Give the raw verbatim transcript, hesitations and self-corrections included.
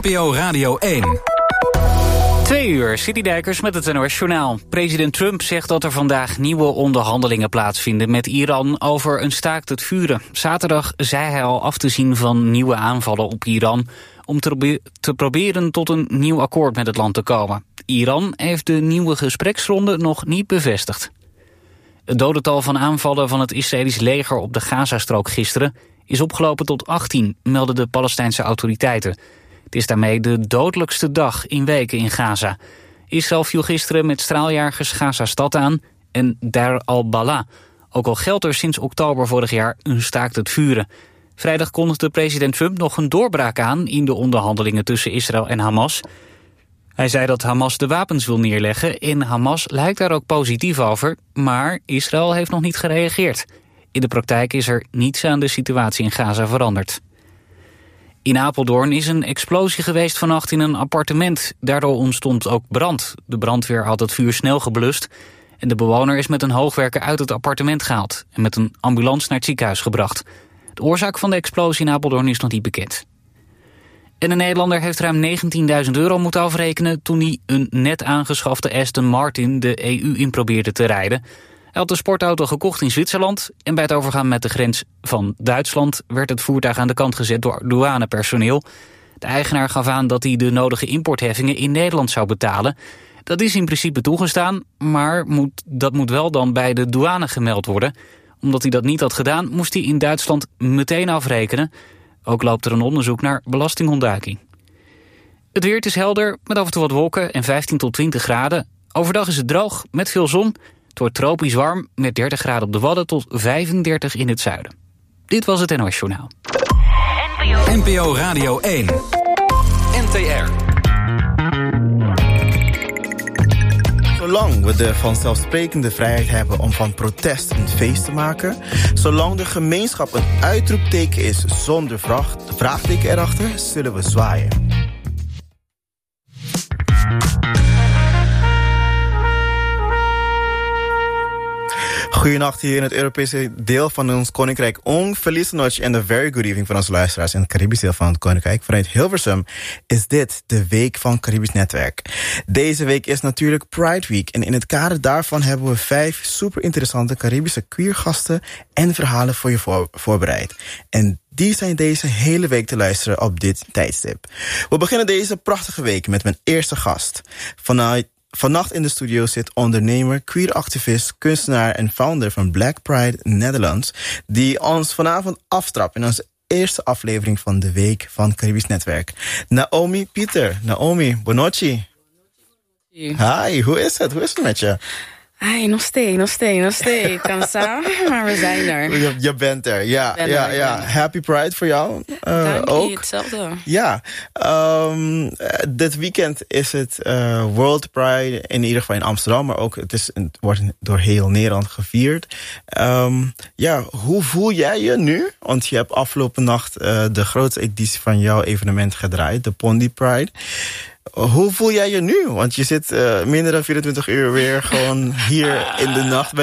P O Radio één. Twee uur, City Dijkers met het N O S-journaal. President Trump zegt dat er vandaag nieuwe onderhandelingen plaatsvinden met Iran over een staakt het vuren. Zaterdag zei hij al af te zien van nieuwe aanvallen op Iran om te, probe- te proberen tot een nieuw akkoord met het land te komen. Iran heeft de nieuwe gespreksronde nog niet bevestigd. Het dodental van aanvallen van het Israëlisch leger op de Gazastrook gisteren is opgelopen tot achttien, melden de Palestijnse autoriteiten. Het is daarmee de dodelijkste dag in weken in Gaza. Israël viel gisteren met straaljagers Gaza-stad aan en Dar al-Bala. Ook al geldt er sinds oktober vorig jaar een staakt het vuren. Vrijdag kondigde president Trump nog een doorbraak aan in de onderhandelingen tussen Israël en Hamas. Hij zei dat Hamas de wapens wil neerleggen en Hamas lijkt daar ook positief over, maar Israël heeft nog niet gereageerd. In de praktijk is er niets aan de situatie in Gaza veranderd. In Apeldoorn is een explosie geweest vannacht in een appartement. Daardoor ontstond ook brand. De brandweer had het vuur snel geblust en de bewoner is met een hoogwerker uit het appartement gehaald en met een ambulance naar het ziekenhuis gebracht. De oorzaak van de explosie in Apeldoorn is nog niet bekend. En een Nederlander heeft ruim negentienduizend euro moeten afrekenen toen hij een net aangeschafte Aston Martin de E U in probeerde te rijden. Hij had de sportauto gekocht in Zwitserland en bij het overgaan met de grens van Duitsland werd het voertuig aan de kant gezet door douanepersoneel. De eigenaar gaf aan dat hij de nodige importheffingen in Nederland zou betalen. Dat is in principe toegestaan, maar moet, dat moet wel dan bij de douane gemeld worden. Omdat hij dat niet had gedaan, moest hij in Duitsland meteen afrekenen. Ook loopt er een onderzoek naar belastingontduiking. Het weer is helder, met af en toe wat wolken en vijftien tot twintig graden. Overdag is het droog, met veel zon. Het wordt tropisch warm, met dertig graden op de Wadden tot vijfendertig in het zuiden. Dit was het N O S-journaal. N P O Radio één. N T R. Zolang we de vanzelfsprekende vrijheid hebben om van protest een feest te maken, zolang de gemeenschap een uitroepteken is zonder vraag, vraagteken erachter, zullen we zwaaien. Goedenacht hier in het Europese deel van ons koninkrijk. On feliz noche en een very good evening van onze luisteraars in het Caribisch deel van het koninkrijk. Vanuit Hilversum is dit de week van Caribisch Netwerk. Deze week is natuurlijk Pride Week en in het kader daarvan hebben we vijf super interessante Caribische queergasten en verhalen voor je voor, voorbereid. En die zijn deze hele week te luisteren op dit tijdstip. We beginnen deze prachtige week met mijn eerste gast. Vanuit Vannacht in de studio zit ondernemer, queer-activist, kunstenaar en founder van Black Pride Netherlands, die ons vanavond aftrapt in onze eerste aflevering van de week van Caribisch Netwerk. Naomi Pieter. Naomi, buonanotte. Hi, hoe is het? Hoe is het met je? Hi, nog steeds, nog steeds, nog steeds. Kansa, maar we zijn er. Je, je bent er, ja. Ben ja, er, ja. ja. Happy Pride voor jou uh, ook. Hetzelfde. Ja, um, dit weekend is het uh, World Pride, in ieder geval in Amsterdam, maar ook het, is, het wordt door heel Nederland gevierd. Um, ja, hoe voel jij je nu? Want je hebt afgelopen nacht uh, de grootste editie van jouw evenement gedraaid, de Pondy Pride. Hoe voel jij je nu? Want je zit uh, minder dan vierentwintig uur weer gewoon hier in de nacht bij